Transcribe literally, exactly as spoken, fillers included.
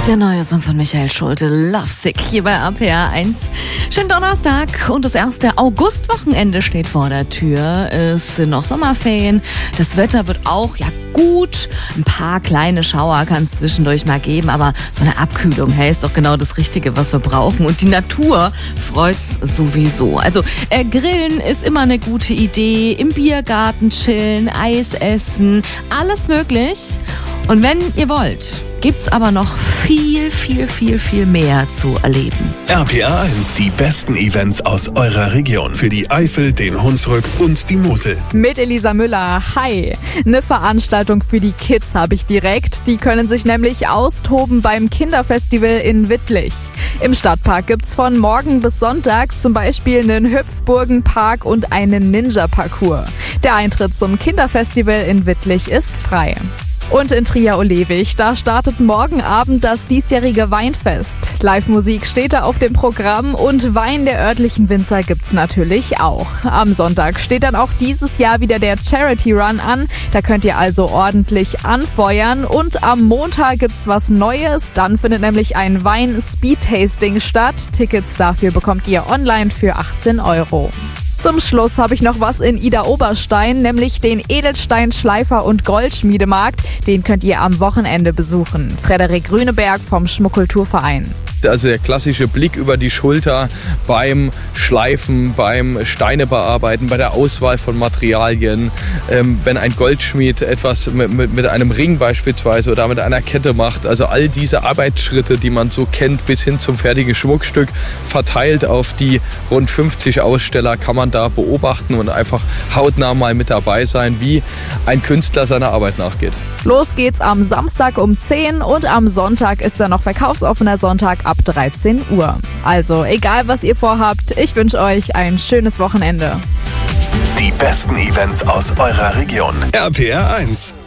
Der neue Song von Michael Schulte, Lovesick, hier bei A P R eins. Schönen Donnerstag und das erste Augustwochenende steht vor der Tür. Es sind noch Sommerferien. Das Wetter wird auch ja gut. Ein paar kleine Schauer kann es zwischendurch mal geben, aber so eine Abkühlung, hey, ist doch genau das Richtige, was wir brauchen. Und die Natur freut's sowieso. Also äh, Grillen ist immer eine gute Idee. Im Biergarten chillen, Eis essen, alles möglich. Und wenn ihr wollt, gibt's aber noch viel, viel, viel, viel mehr zu erleben. R P R eins, die besten Events aus eurer Region. Für die Eifel, den Hunsrück und die Mosel. Mit Elisa Müller. Hi. Eine Veranstaltung für die Kids habe ich direkt. Die können sich nämlich austoben beim Kinderfestival in Wittlich. Im Stadtpark gibt's von morgen bis Sonntag zum Beispiel einen Hüpfburgenpark und einen Ninja-Parcours. Der Eintritt zum Kinderfestival in Wittlich ist frei. Und in Trier-Olewig, da startet morgen Abend das diesjährige Weinfest. Live-Musik steht da auf dem Programm und Wein der örtlichen Winzer gibt's natürlich auch. Am Sonntag steht dann auch dieses Jahr wieder der Charity Run an. Da könnt ihr also ordentlich anfeuern. Und am Montag gibt's was Neues. Dann findet nämlich ein Wein-Speed-Tasting statt. Tickets dafür bekommt ihr online für achtzehn Euro. Zum Schluss habe ich noch was in Idar-Oberstein, nämlich den Edelstein-Schleifer- und Goldschmiedemarkt. Den könnt ihr am Wochenende besuchen. Frederik Grüneberg vom Schmuckkulturverein. Also der klassische Blick über die Schulter beim Schleifen, beim Steine bearbeiten, bei der Auswahl von Materialien. Ähm, wenn ein Goldschmied etwas mit, mit, mit einem Ring beispielsweise oder mit einer Kette macht. Also all diese Arbeitsschritte, die man so kennt, bis hin zum fertigen Schmuckstück, verteilt auf die rund fünfzig Aussteller, kann man da beobachten und einfach hautnah mal mit dabei sein, wie ein Künstler seiner Arbeit nachgeht. Los geht's am Samstag um zehn und am Sonntag ist dann noch verkaufsoffener Sonntag ab dreizehn Uhr. Also egal, was ihr vorhabt, ich wünsche euch ein schönes Wochenende. Die besten Events aus eurer Region. R P R eins.